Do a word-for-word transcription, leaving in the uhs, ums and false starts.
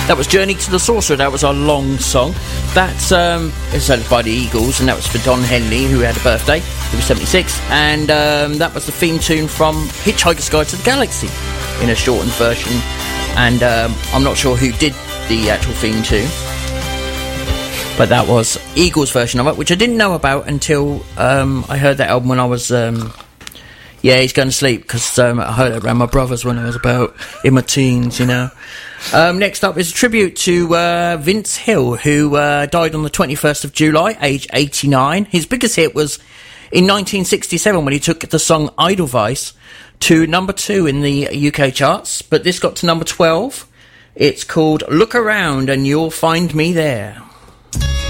That was Journey to the Sorcerer. That was our long song. That's um, it's owned by the Eagles, and that was for Don Henley, who had a birthday. He was seventy-six, and um, that was the theme tune from Hitchhiker's Guide to the Galaxy in a shortened version. And um, I'm not sure who did the actual theme tune, but that was Eagles' version of it, which I didn't know about until um, I heard that album when I was. Um, yeah, he's going to sleep because um, I heard it around my brothers when I was about in my teens, you know. Um, next up is a tribute to uh, Vince Hill, who uh, died on the twenty-first of July, age eighty-nine. His biggest hit was in nineteen sixty-seven when he took the song Edelweiss to number two in the U K charts, but this got to number twelve. It's called Look Around and You'll Find Me There.